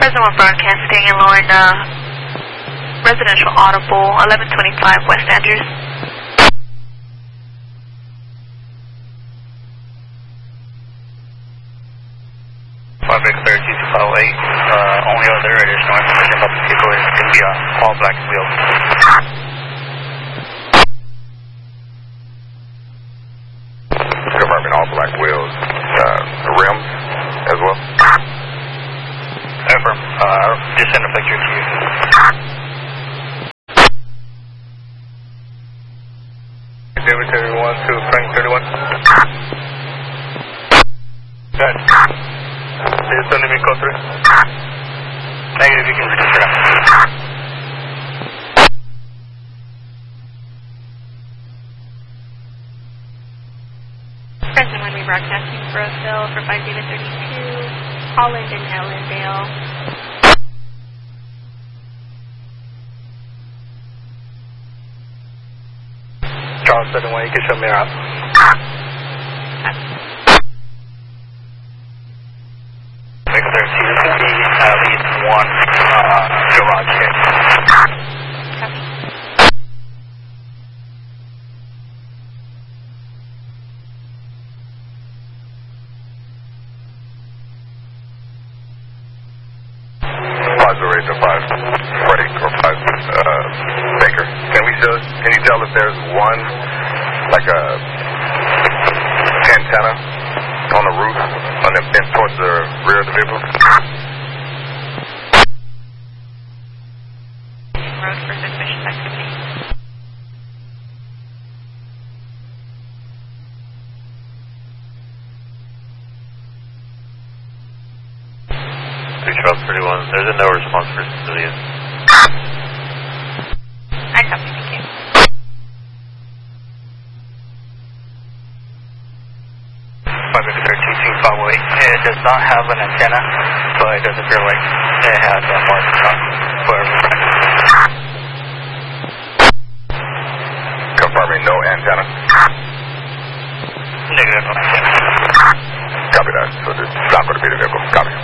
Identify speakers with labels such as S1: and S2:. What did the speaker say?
S1: Present one broadcasting in Lauren, residential audible, 1125 West Andrews.
S2: Only other additional information about the vehicle is going to be all black wheels.
S3: Confirming all black wheels. Rims as well?
S2: Confirm. Just send a picture to you.
S3: David 31 to Frank 31. Good. Is this only code 3?
S2: Negative, you can reduce it up.
S1: Present one rebroadcasting Roseville for 5 David 32, Holland and Ellendale.
S2: Charles 71, you can show me out. At least one garage hit.
S1: Copy.
S3: Rate to 5, Freddie or 5, Baker. Can you tell if there's one, like a antenna on the roof, towards the rear of the vehicle?
S1: Road for suspicious activity.
S3: Charles 31, there's a no response for civilians.
S1: I copy, thank you.
S2: It does not have an antenna, but it does appear like it has a mark for
S3: Confirming no antenna?
S2: Negative, no antenna.
S3: Copy that. So it's not going to be the vehicle. Copy.